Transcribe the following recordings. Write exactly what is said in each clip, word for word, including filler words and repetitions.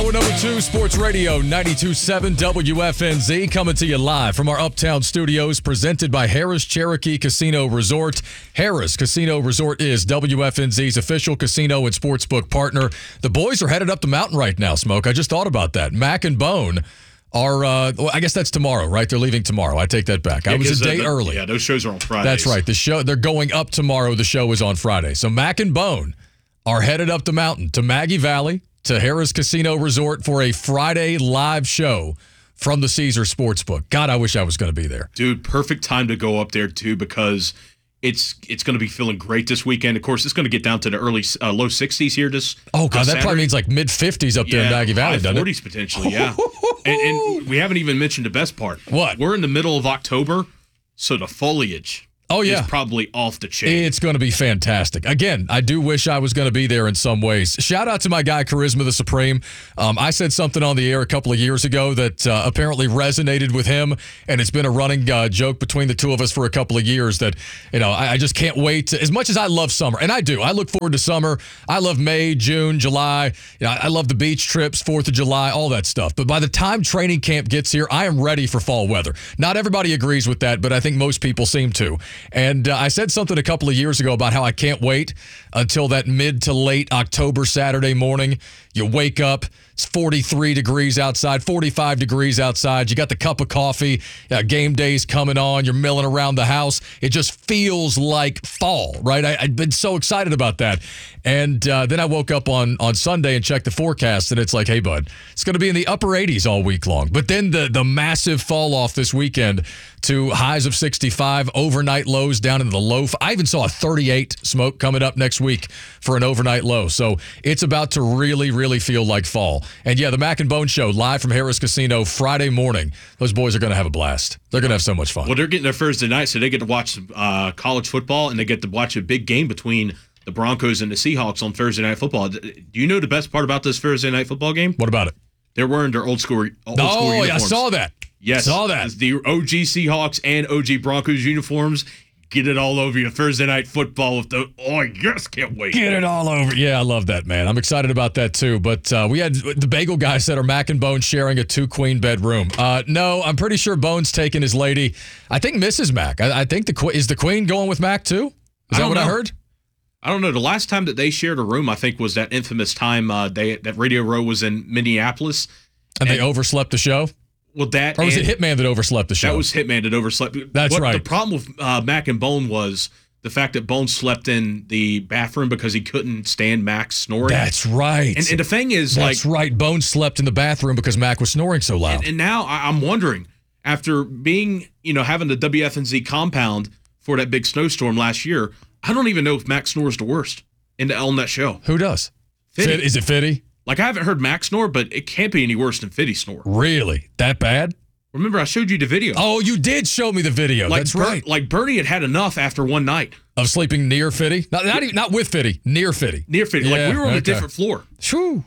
Hour number two, Sports Radio ninety-two point seven W F N Z, coming to you live from our Uptown studios, presented by Harris Cherokee Casino Resort. Harris Casino Resort is W F N Z's official casino and sportsbook partner. The boys are headed up the mountain right now, Smoke. I just thought about that. Mac and Bone are, uh, well, I guess that's tomorrow, right? They're leaving tomorrow. I take that back. Yeah, I was a day uh, the, early. Yeah, those shows are on Fridays. That's right. The show, they're going up tomorrow. The show is on Friday. So Mac and Bone are headed up the mountain to Maggie Valley, to Harris Casino Resort for a Friday live show from the Caesar Sportsbook. God, I wish I was going to be there. Dude, perfect time to go up there, too, because it's it's going to be feeling great this weekend. Of course, it's going to get down to the early, uh, low sixties here this Oh, God, uh, that Saturday. probably means like mid-fifties up there yeah, in Maggie Valley, doesn't it? forties potentially, yeah. and, and we haven't even mentioned the best part. What? We're in the middle of October, so the foliage Oh, yeah. is probably off the chain. It's going to be fantastic. Again, I do wish I was going to be there in some ways. Shout out to my guy, Charisma the Supreme. Um, I said something on the air a couple of years ago that uh, apparently resonated with him, and it's been a running uh, joke between the two of us for a couple of years that, you know, I, I just can't wait. To, as much as I love summer, and I do, I look forward to summer. I love May, June, July. You know, I love the beach trips, fourth of July, all that stuff. But by the time training camp gets here, I am ready for fall weather. Not everybody agrees with that, but I think most people seem to. And uh, I said something a couple of years ago about how I can't wait until that mid to late October Saturday morning. You wake up, it's forty-three degrees outside, forty-five degrees outside. You got the cup of coffee, uh, game day's coming on, you're milling around the house. It just feels like fall, right? I, I'd been so excited about that. And uh, then I woke up on, on Sunday and checked the forecast, and it's like, hey, bud, it's going to be in the upper eighties all week long. But then the, the massive fall off this weekend to highs of sixty-five, overnight lows down in the low. I even saw a thirty-eight Smoke coming up next week for an overnight low. So it's about to really, really feel like fall. And yeah, the Mac and Bone Show live from Harris Casino Friday morning. Those boys are going to have a blast. They're going to have so much fun. Well, they're getting their Thursday night, so they get to watch uh, college football, and they get to watch a big game between the Broncos and the Seahawks on Thursday Night Football. Do you know the best part about this Thursday Night Football game? What about it? They're wearing their old school, old oh, school uniforms. I saw that. Yes. Saw that. The O G Seahawks and O G Broncos uniforms. Get it all over you. Thursday Night Football with the, oh, yes, can't wait. Get it all over. Yeah, I love that, man. I'm excited about that, too. But uh, we had the Bagel guy said, are Mac and Bone sharing a two-queen bedroom? Uh, no, I'm pretty sure Bone's taking his lady. I think Missus Mac. I, I think the is the queen going with Mac, too? Is that what know. I heard? I don't know. The last time that they shared a room, I think, was that infamous time uh, they that Radio Row was in Minneapolis. And, and they overslept the show? Well, that or was it Hitman that overslept the show? That was Hitman that overslept. That's what right. The problem with uh, Mac and Bone was the fact that Bone slept in the bathroom because he couldn't stand Mac snoring. That's right. And, and the thing is, That's like, right. Bone slept in the bathroom because Mac was snoring so loud. And, and now I, I'm wondering, after being, you know, having the W F N Z compound for that big snowstorm last year, I don't even know if Mac snores the worst in the, on that show. Who does? Fitty. Fit, is it Fitty? Like, I haven't heard Mac snore, but it can't be any worse than Fitty snore. Really? That bad? Remember, I showed you the video. Oh, you did show me the video. Like, That's Ber- right. Like, Bernie had had enough after one night. Of sleeping near Fitty? Not, not, even, not with Fitty, near Fitty. Near Fitty. Yeah, like, we were on okay. a different floor. Shoo.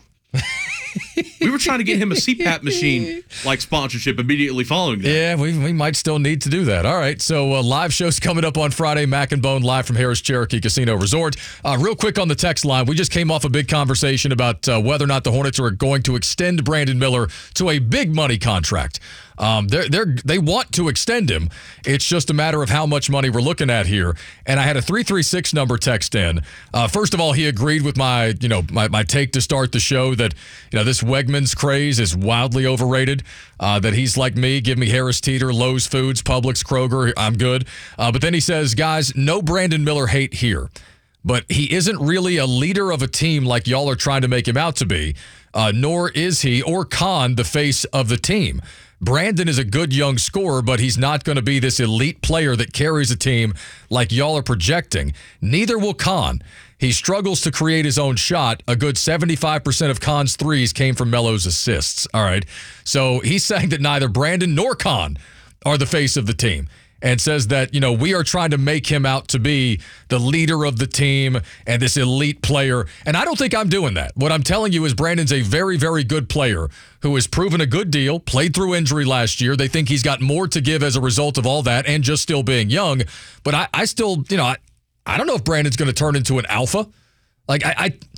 We were trying to get him a C PAP machine, like, sponsorship immediately following that. Yeah, we, we might still need to do that. All right, so uh, live shows coming up on Friday, Mac and Bone live from Harris Cherokee Casino Resort. Uh, real quick on the text line, we just came off a big conversation about uh, whether or not the Hornets are going to extend Brandon Miller to a big money contract. Um, they're, they're, they want to extend him. It's just a matter of how much money we're looking at here. And I had a three three six number text in. Uh, first of all, he agreed with my, you know, my, my take to start the show that, you know, this Wegmans craze is wildly overrated, uh, that he's like me, give me Harris Teeter, Lowe's Foods, Publix, Kroger, I'm good. Uh, but then he says, guys, no Brandon Miller hate here. But he isn't really a leader of a team like y'all are trying to make him out to be, uh, nor is he, or Khan, the face of the team. Brandon is a good young scorer, but he's not going to be this elite player that carries a team like y'all are projecting. Neither will Khan. He struggles to create his own shot. A good seventy-five percent of Khan's threes came from Melo's assists. All right. So he's saying that neither Brandon nor Khan are the face of the team. And says that, you know, we are trying to make him out to be the leader of the team and this elite player. And I don't think I'm doing that. What I'm telling you is Brandon's a very, very good player who has proven a good deal, played through injury last year. They think he's got more to give as a result of all that and just still being young. But I, I still, you know, I, I don't know if Brandon's going to turn into an alpha. Like, I, I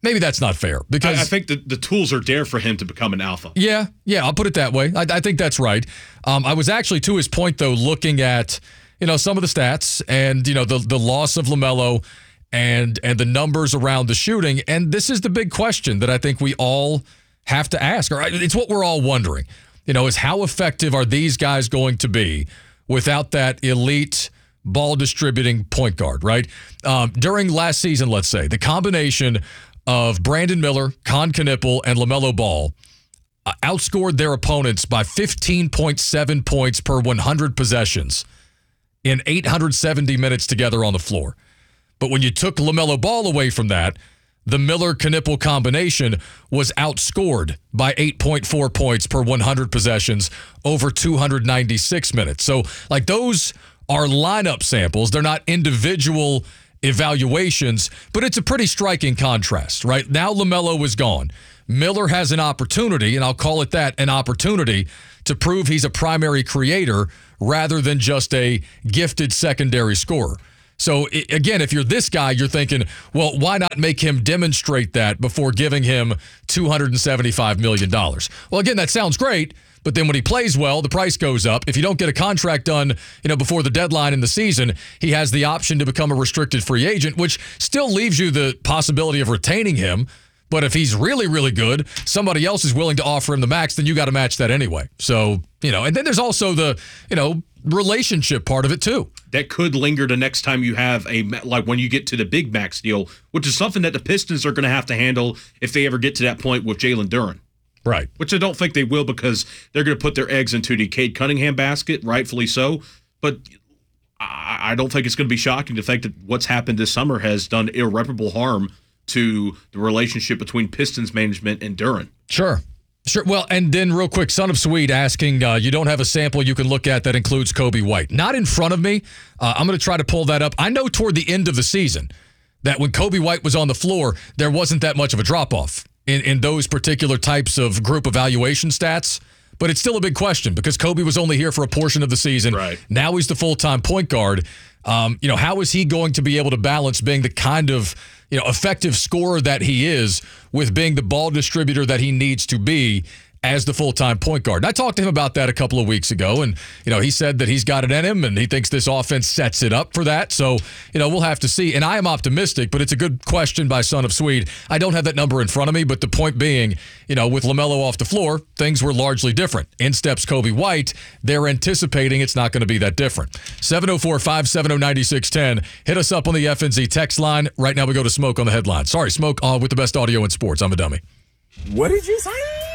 maybe that's not fair because I, I think the, the tools are there for him to become an alpha. Yeah, yeah, I'll put it that way. I, I think that's right. Um, I was actually, to his point, though, looking at, you know, some of the stats and, you know, the the loss of LaMelo and and the numbers around the shooting. And this is the big question that I think we all have to ask, or it's what we're all wondering, you know, is how effective are these guys going to be without that elite ball distributing point guard, right? Um, during last season, let's say, the combination of Brandon Miller, Con Knipple, and LaMelo Ball uh, outscored their opponents by fifteen point seven points per one hundred possessions in eight hundred seventy minutes together on the floor. But when you took LaMelo Ball away from that, the Miller-Knipple combination was outscored by eight point four points per one hundred possessions over two hundred ninety-six minutes. So, like, those are lineup samples. They're not individual evaluations, but it's a pretty striking contrast, right? Now LaMelo is gone. Miller has an opportunity, and I'll call it that, an opportunity to prove he's a primary creator rather than just a gifted secondary scorer. So, again, if you're this guy, you're thinking, well, why not make him demonstrate that before giving him two hundred seventy-five million dollars? Well, again, that sounds great, but then when he plays well, the price goes up. If you don't get a contract done, you know, before the deadline in the season, he has the option to become a restricted free agent, which still leaves you the possibility of retaining him. But if he's really, really good, somebody else is willing to offer him the max, then you got to match that anyway. So, you know, and then there's also the, you know, relationship part of it too. That could linger the next time you have a, like when you get to the big max deal, which is something that the Pistons are going to have to handle if they ever get to that point with Jalen Duren. Right. Which I don't think they will because they're going to put their eggs into the Cade Cunningham basket, rightfully so. But I don't think it's going to be shocking to think that what's happened this summer has done irreparable harm to the relationship between Pistons management and Duren. Sure. Sure. Well, and then real quick, Son of Sweet asking, uh, you don't have a sample you can look at that includes Coby White. Not in front of me. Uh, I'm going to try to pull that up. I know toward the end of the season that when Coby White was on the floor, there wasn't that much of a drop-off in, in those particular types of group evaluation stats. But it's still a big question because Coby was only here for a portion of the season. Right. Now he's the full-time point guard. Um, you know, how is he going to be able to balance being the kind of, you know, effective scorer that he is with being the ball distributor that he needs to be as the full-time point guard? And I talked to him about that a couple of weeks ago, and, you know, he said that he's got it in him, and he thinks this offense sets it up for that. So, you know, we'll have to see. And I am optimistic, but it's a good question by Son of Swede. I don't have that number in front of me, but the point being, you know, with LaMelo off the floor, things were largely different. In steps Coby White. They're anticipating it's not going to be that different. seven oh four, five seven oh, nine six one oh. Hit us up on the F N Z text line. Right now we go to Smoke on the headline. Sorry, Smoke uh, with the best audio in sports. I'm a dummy. What did you say?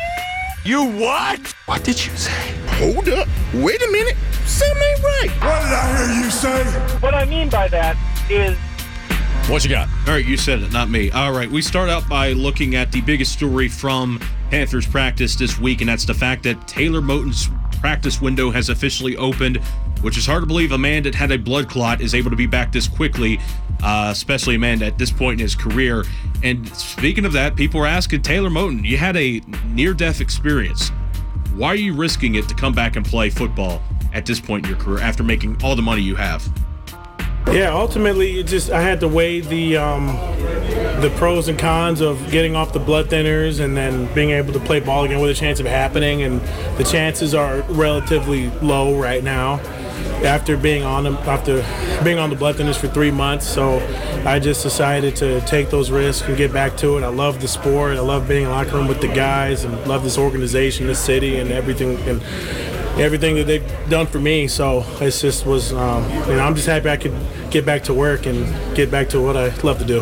You what? What did you say? Hold up. Wait a minute. Something ain't right. What did I hear you say? What I mean by that is... What you got? All right, you said it, not me. All right, we start out by looking at the biggest story from Panthers practice this week, and that's the fact that Taylor Moton's practice window has officially opened, which is hard to believe a man that had a blood clot is able to be back this quickly, uh, especially a man at this point in his career. And speaking of that, people are asking, Taylor Moton, you had a near-death experience. Why are you risking it to come back and play football at this point in your career after making all the money you have? Yeah, ultimately, it just I had to weigh the um, the pros and cons of getting off the blood thinners and then being able to play ball again with a chance of happening. And the chances are relatively low right now after being on them, after being on the blood thinners for three months. So I just decided to take those risks and get back to it. I love the sport. I love being in the locker room with the guys and love this organization, this city, and everything. And everything that they've done for me. So it just was, um, you know, I'm just happy I could get back to work and get back to what I love to do.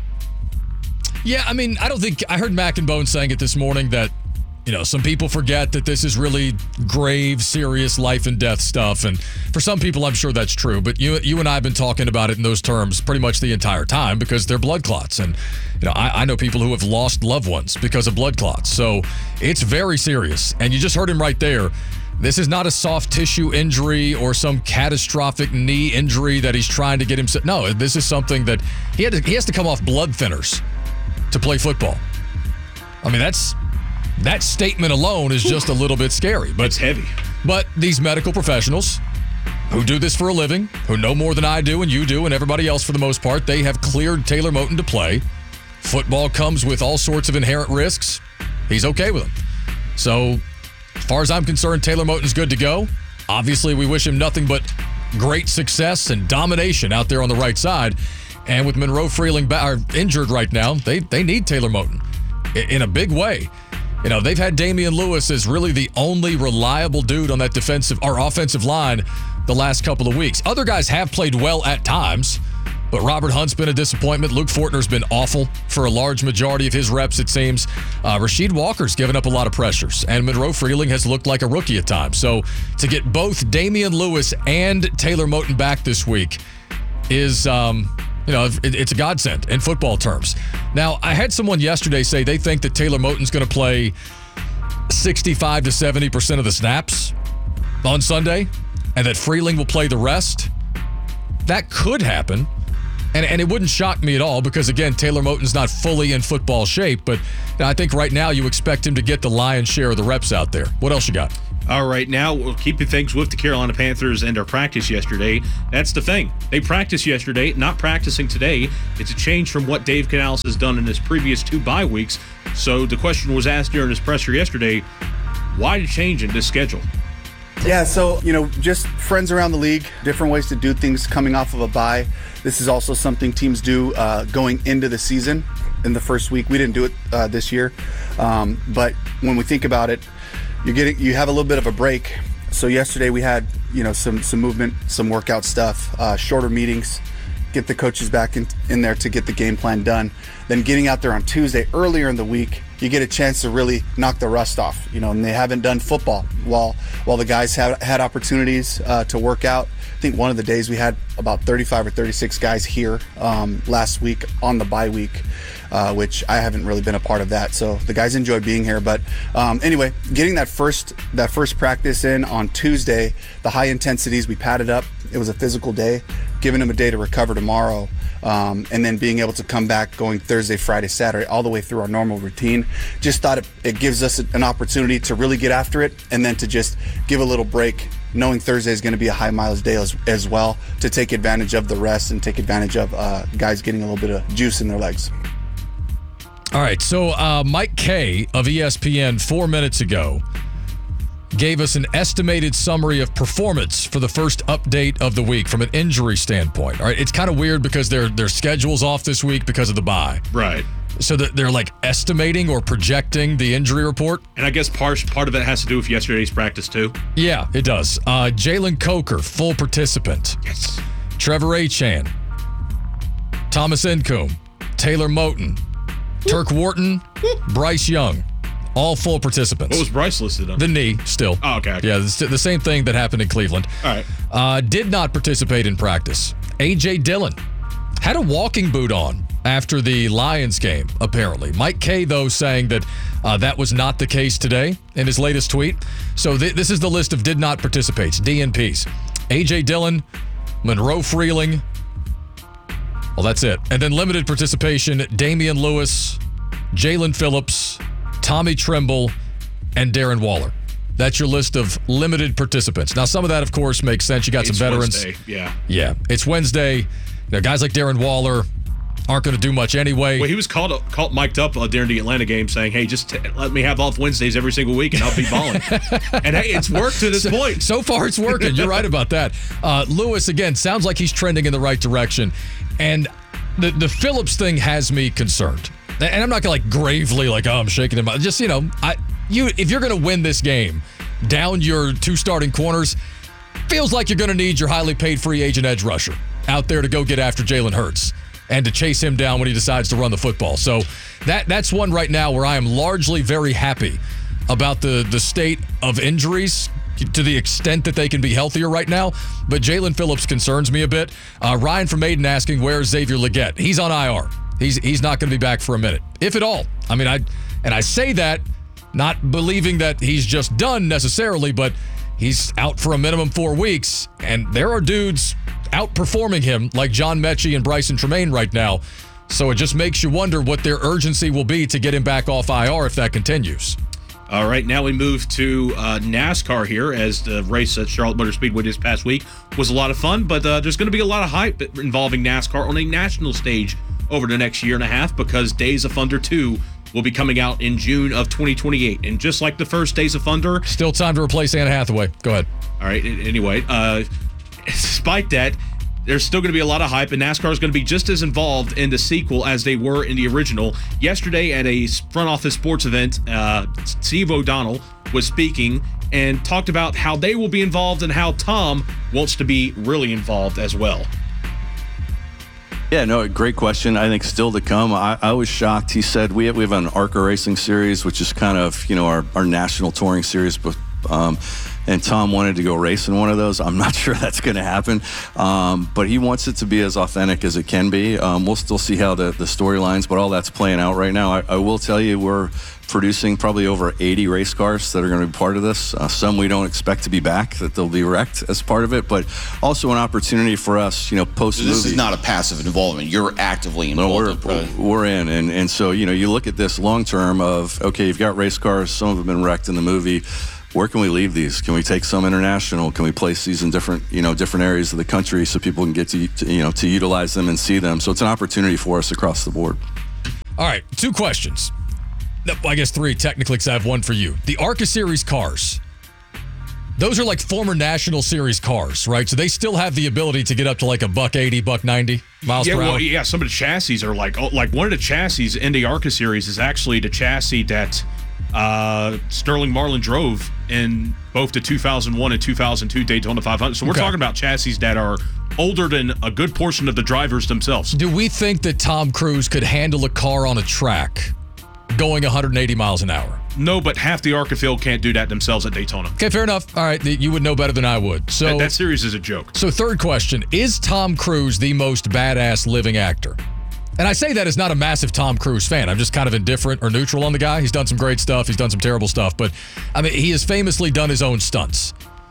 Yeah, I mean, I don't think, I heard Mac and Bone saying it this morning that, you know, some people forget that this is really grave, serious life and death stuff. And for some people, I'm sure that's true. But you you and I have been talking about it in those terms pretty much the entire time because they're blood clots. And, you know, I, I know people who have lost loved ones because of blood clots. So it's very serious. And you just heard him right there. This is not a soft tissue injury or some catastrophic knee injury that he's trying to get himself. No, this is something that he had to, he has to come off blood thinners to play football. I mean, that's that statement alone is just a little bit scary. But it's heavy. But these medical professionals who do this for a living, who know more than I do and you do and everybody else for the most part, they have cleared Taylor Moton to play football comes with all sorts of inherent risks. He's okay with them. So, as far as I'm concerned, Taylor Moton's good to go. Obviously, we wish him nothing but great success and domination out there on the right side. And with Monroe Freeling ba- are injured right now, they they need Taylor Moton in, in a big way. You know, they've had Damian Lewis as really the only reliable dude on that defensive or offensive line the last couple of weeks. Other guys have played well at times, but Robert Hunt's been a disappointment. Luke Fortner's been awful for a large majority of his reps, it seems. Uh, Rasheed Walker's given up a lot of pressures, and Monroe Freeling has looked like a rookie at times. So to get both Damian Lewis and Taylor Moton back this week is, um, you know, it, it's a godsend in football terms. Now, I had someone yesterday say they think that Taylor Moton's going to play sixty-five to seventy percent of the snaps on Sunday, and that Freeling will play the rest. That could happen. And, and it wouldn't shock me at all because, again, Taylor Moton's not fully in football shape. But I think right now you expect him to get the lion's share of the reps out there. What else you got? All right, now we'll keep things with the Carolina Panthers and our practice yesterday. That's the thing. They practiced yesterday, not practicing today. It's a change from what Dave Canales has done in his previous two bye weeks. So the question was asked during his presser yesterday, why the change in this schedule? Yeah, so, you know, just friends around the league, different ways to do things coming off of a bye. This is also something teams do uh, going into the season in the first week. We didn't do it uh, this year, um, but when we think about it, you're getting, you have a little bit of a break. So yesterday we had, you know, some some movement, some workout stuff, uh, shorter meetings, get the coaches back in, in there to get the game plan done. Then getting out there on Tuesday earlier in the week, you get a chance to really knock the rust off, you know, and they haven't done football while while the guys have had opportunities uh, to work out. I think one of the days we had about thirty-five or thirty-six guys here um, last week on the bye week, uh, which I haven't really been a part of that. So the guys enjoy being here. But um, anyway, getting that first that first practice in on Tuesday, the high intensities, we padded up. It was a physical day, giving them a day to recover tomorrow. Um, and then being able to come back going Thursday, Friday, Saturday, all the way through our normal routine. Just thought it, it gives us an opportunity to really get after it and then to just give a little break, knowing Thursday is going to be a high mileage day as, as well, to take advantage of the rest and take advantage of uh, guys getting a little bit of juice in their legs. All right, so uh, Mike Kay of E S P N four minutes ago gave us an estimated summary of performance for the first update of the week from an injury standpoint. All right, it's kind of weird because their their schedule's off this week because of the bye. Right. So that they're like estimating or projecting the injury report. And I guess part, part of it has to do with yesterday's practice, too. Yeah, it does. Uh, Jalen Coker, full participant. Yes. Trevor Achane, Thomas Incoom, Taylor Moton, Turk Wharton, Bryce Young. All full participants. What was Bryce listed on? The knee, still. Oh, okay. okay. Yeah, the, the same thing that happened in Cleveland. All right. Uh, did not participate in practice. A J Dillon had a walking boot on after the Lions game, apparently. Mike Kay, though, saying that uh, that was not the case today in his latest tweet. So th- this is the list of did not participates, D N Ps. A J Dillon, Monroe Freeling. Well, that's it. And then limited participation, Damian Lewis, Jalen Phillips, Tommy Tremble, and Darren Waller. That's your list of limited participants. Now, some of that, of course, makes sense. You got it's some veterans. Wednesday. Yeah. Yeah. It's Wednesday. You know, guys like Darren Waller aren't going to do much anyway. Well, he was called, called mic'd up uh, during the Atlanta game saying, hey, just t- let me have off Wednesdays every single week and I'll be balling. And hey, it's worked to this so, point. So far, it's working. You're right about that. Uh, Lewis, again, sounds like he's trending in the right direction. And the, the Phillips thing has me concerned. And I'm not going to like gravely like, oh, I'm shaking him. Just, you know, I you if you're going to win this game, down your two starting corners, feels like you're going to need your highly paid free agent edge rusher out there to go get after Jalen Hurts and to chase him down when he decides to run the football. So that that's one right now where I am largely very happy about the, the state of injuries to the extent that they can be healthier right now. But Jalen Phillips concerns me a bit. Uh, Ryan from Maiden asking, where's Xavier Legette? He's on I R. He's he's not going to be back for a minute, if at all. I mean, I and I say that not believing that he's just done necessarily, but he's out for a minimum four weeks, and there are dudes outperforming him like John Mechie and Bryson Tremaine right now. So it just makes you wonder what their urgency will be to get him back off I R if that continues. All right, now we move to uh, NASCAR here, as the race at Charlotte Motor Speedway this past week was a lot of fun, but uh, there's going to be a lot of hype involving NASCAR on a national stage over the next year and a half because Days of Thunder two will be coming out in June of twenty twenty-eight. And just like the first Days of Thunder... Still time to replace Anne Hathaway. Go ahead. All right. Anyway, uh, despite that, there's still going to be a lot of hype, and NASCAR is going to be just as involved in the sequel as they were in the original. Yesterday at a front office sports event, uh, Steve O'Donnell was speaking and talked about how they will be involved and how Tom wants to be really involved as well. Yeah, no, great question. I think still to come. I, I was shocked. He said we have, we have an ARCA Racing series, which is kind of, you know, our, our national touring series, but um, and Tom wanted to go race in one of those. I'm not sure that's going to happen, um, but he wants it to be as authentic as it can be. Um, we'll still see how the, the storylines, but all that's playing out right now. I, I will tell you, we're producing probably over eighty race cars that are going to be part of this. Uh, some we don't expect to be back, that they'll be wrecked as part of it, but also an opportunity for us, you know, post-movie. This is not a passive involvement. You're actively involved. No, we're, in we're in. And, and so, you know, you look at this long-term of, okay, you've got race cars, some of them have been wrecked in the movie. Where can we leave these? Can we take some international? Can we place these in different, you know, different areas of the country so people can get to, to you know, to utilize them and see them? So it's an opportunity for us across the board. All right, two questions. I guess three technically, because I have one for you. The ARCA Series cars, those are like former National Series cars, right? So they still have the ability to get up to like a buck eighty, buck ninety miles yeah, per hour. Well, yeah, some of the chassis are like, oh, like one of the chassis in the ARCA Series is actually the chassis that uh, Sterling Marlin drove in both the two thousand one and two thousand two Daytona five hundred. So we're okay. talking about chassis that are older than a good portion of the drivers themselves. Do we think that Tom Cruise could handle a car on a track going one hundred eighty miles an hour? No, but half the ARCA field can't do that themselves at Daytona. Okay, fair enough. All right, you would know better than I would. So that, that series is a joke. So third question, is Tom Cruise the most badass living actor? And I say that as not a massive Tom Cruise fan. I'm just kind of indifferent or neutral on the guy. He's done some great stuff. He's done some terrible stuff. But, I mean, he has famously done his own stunts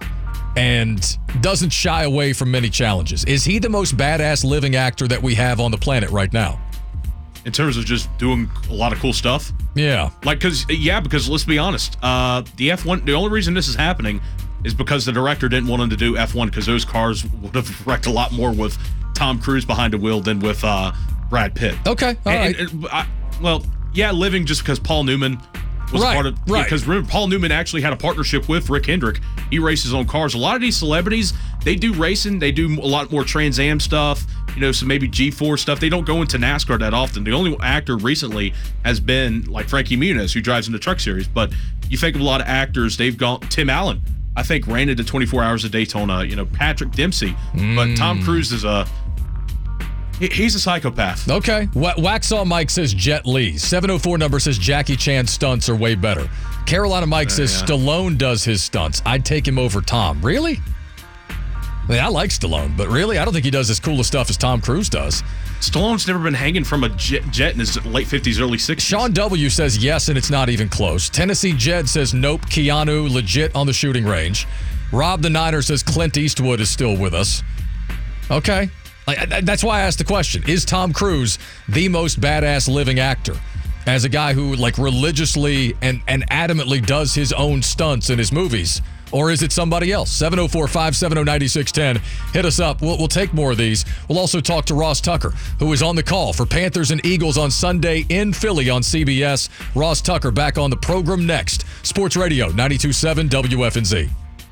and doesn't shy away from many challenges. Is he the most badass living actor that we have on the planet right now? In terms of just doing a lot of cool stuff? Yeah. Like, because, yeah, because let's be honest, uh, the F one, the only reason this is happening is because the director didn't want him to do F one because those cars would have wrecked a lot more with Tom Cruise behind the wheel than with uh, Brad Pitt. Okay, all and, right. And, and, I, well, yeah, living just because Paul Newman was right, part of, right. because remember, Paul Newman actually had a partnership with Rick Hendrick. He raced his own cars. A lot of these celebrities, they do racing. They do a lot more Trans Am stuff, you know, some maybe G four stuff. They don't go into NASCAR that often. The only actor recently has been like Frankie Muniz, who drives in the Truck Series. But you think of a lot of actors, they've gone, Tim Allen, I think, ran into twenty-four hours of Daytona, you know, Patrick Dempsey. Mm. But Tom Cruise is a, he's a psychopath. Okay. Waxaw Mike says Jet Li. seven oh four number says Jackie Chan stunts are way better. Carolina Mike uh, says yeah. Stallone does his stunts. I'd take him over Tom. Really? I mean, I like Stallone, but really, I don't think he does as cool of stuff as Tom Cruise does. Stallone's never been hanging from a jet, jet in his late fifties, early sixties. Sean W. says yes, and it's not even close. Tennessee Jed says nope, Keanu legit on the shooting range. Rob the Niner says Clint Eastwood is still with us. Okay. Like, that's why I asked the question. Is Tom Cruise the most badass living actor? As a guy who, like, religiously and, and adamantly does his own stunts in his movies? Or is it somebody else? seven oh four, five seven oh, nine six one oh. Hit us up. We'll, we'll take more of these. We'll also talk to Ross Tucker, who is on the call for Panthers and Eagles on Sunday in Philly on C B S. Ross Tucker back on the program next. Sports Radio ninety-two point seven W F N Z.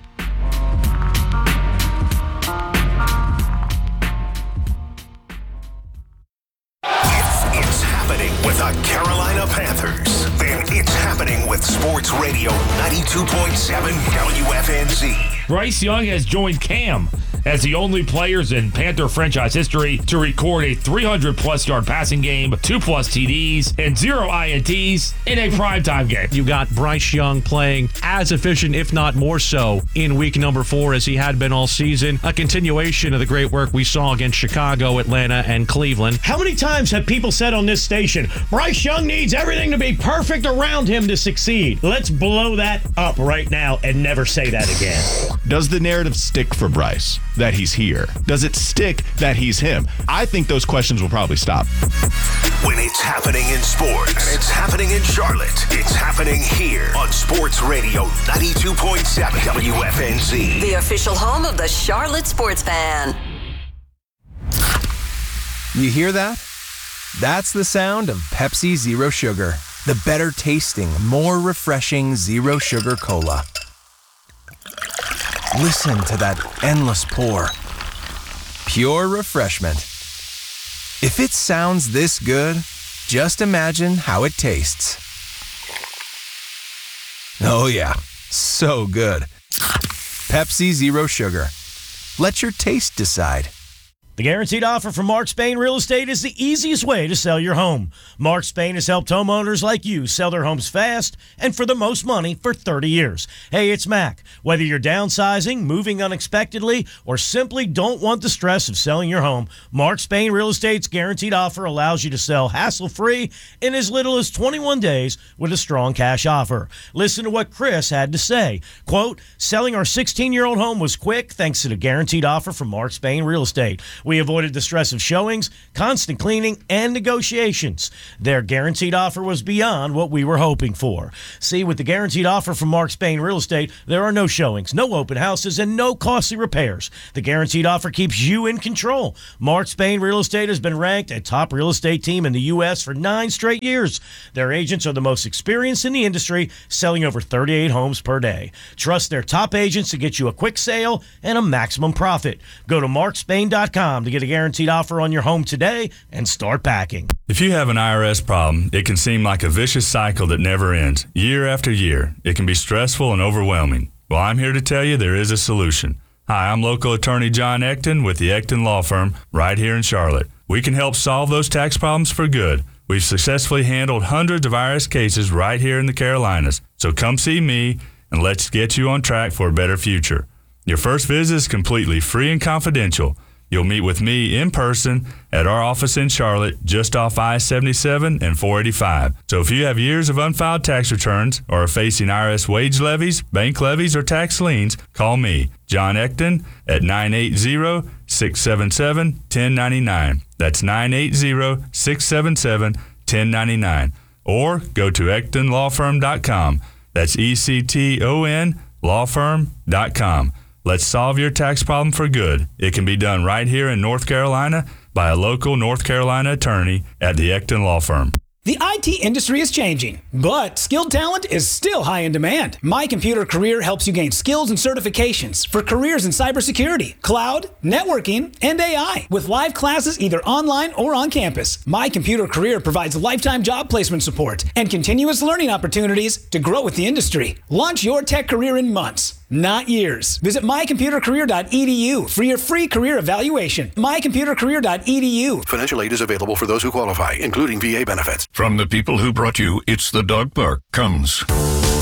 With the Carolina Panthers, then it's happening with Sports Radio ninety-two point seven W F N Z. Bryce Young has joined Cam as the only players in Panther franchise history to record a three hundred plus yard passing game, two plus T Ds, and zero I N Ts in a primetime game. You got Bryce Young playing as efficient, if not more so, in week number four as he had been all season. A continuation of the great work we saw against Chicago, Atlanta, and Cleveland. How many times have people said on this station, Bryce Young needs everything to be perfect around him to succeed? Let's blow that up right now and never say that again. Does the narrative stick for Bryce that he's here? Does it stick that he's him? I think those questions will probably stop. When it's happening in sports, and it's happening in Charlotte, it's happening here on Sports Radio ninety-two point seven W F N Z. The official home of the Charlotte Sports Fan. You hear that? That's the sound of Pepsi Zero Sugar, the better tasting, more refreshing Zero Sugar Cola. Listen to that endless pour. Pure refreshment. If it sounds this good, just imagine how it tastes. Oh yeah, so good. Pepsi Zero Sugar. Let your taste decide. The guaranteed offer from Mark Spain Real Estate is the easiest way to sell your home. Mark Spain has helped homeowners like you sell their homes fast and for the most money for thirty years. Hey, it's Mac. Whether you're downsizing, moving unexpectedly, or simply don't want the stress of selling your home, Mark Spain Real Estate's guaranteed offer allows you to sell hassle-free in as little as twenty-one days with a strong cash offer. Listen to what Chris had to say. Quote, selling our sixteen-year-old home was quick thanks to the guaranteed offer from Mark Spain Real Estate. We avoided the stress of showings, constant cleaning, and negotiations. Their guaranteed offer was beyond what we were hoping for. See, with the guaranteed offer from Mark Spain Real Estate, there are no showings, no open houses, and no costly repairs. The guaranteed offer keeps you in control. Mark Spain Real Estate has been ranked a top real estate team in the U S for nine straight years. Their agents are the most experienced in the industry, selling over thirty-eight homes per day. Trust their top agents to get you a quick sale and a maximum profit. Go to mark spain dot com to get a guaranteed offer on your home today and start packing. If you have an I R S problem, it can seem like a vicious cycle that never ends. Year after year, it can be stressful and overwhelming. Well, I'm here to tell you there is a solution. Hi, I'm local attorney John Ecton with the Ecton Law Firm right here in Charlotte. We can help solve those tax problems for good. We've successfully handled hundreds of I R S cases right here in the Carolinas. So come see me and let's get you on track for a better future. Your first visit is completely free and confidential. You'll meet with me in person at our office in Charlotte, just off I seventy-seven and four eighty-five. So if you have years of unfiled tax returns or are facing I R S wage levies, bank levies, or tax liens, call me, John Ecton, at nine eight zero, six seven seven, one zero nine nine. That's nine eight zero, six seven seven, one zero nine nine. Or go to ecton law firm dot com. That's E C T O N law firm dot com. Let's solve your tax problem for good. It can be done right here in North Carolina by a local North Carolina attorney at the Ecton Law Firm. The I T industry is changing, but skilled talent is still high in demand. My Computer Career helps you gain skills and certifications for careers in cybersecurity, cloud, networking, and A I. With live classes either online or on campus, My Computer Career provides lifetime job placement support and continuous learning opportunities to grow with the industry. Launch your tech career in months, not years. Visit my computer career dot e d u for your free career evaluation. my computer career dot e d u. Financial aid is available for those who qualify, including V A benefits. From the people who brought you It's the Dog Park comes...